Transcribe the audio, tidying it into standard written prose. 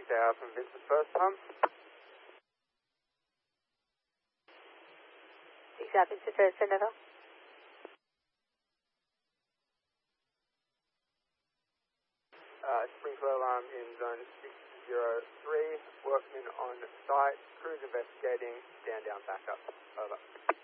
Tower from Vincent First Pump. 6 South Vincent First, send over. Sprinkler alarm in zone 603. Workmen on site. Crews investigating. Stand down backup. Over.